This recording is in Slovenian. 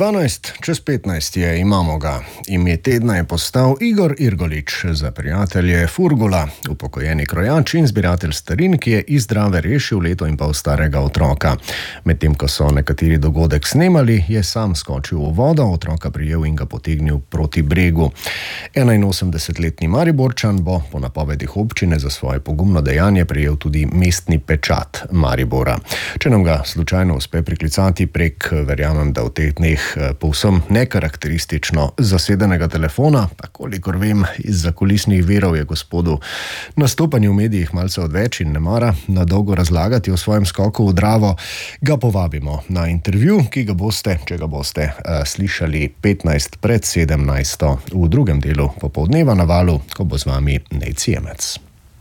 12:15 je, imamo ga. Ime tedna je postal Igor Irgolič, za prijatelje Furgula, upokojeni krojač in zbiratelj starin, ki je iz Drave rešil leto in pol starega otroka. Medtem ko so nekateri dogodek snemali, je sam skočil v vodo, otroka prijel in ga potegnil proti bregu. 81-letni Mariborčan bo po napovedih občine za svoje pogumno dejanje prejel tudi mestni pečat Maribora. Če nam ga slučajno uspe priklicati prek, verjamem, da v teh dneh povsem nekarakteristično zasedenega telefona, pa kolikor vem, iz zakulisnih virov je gospodu nastopanje v medijih malce odveč in ne mara na dolgo razlagati o svojem skoku v Dravo, ga povabimo na intervju, ki ga boste, če ga boste slišali 15 pred 17 v drugem delu popoldneva na Valu, ko bo z vami Nejc Jemec.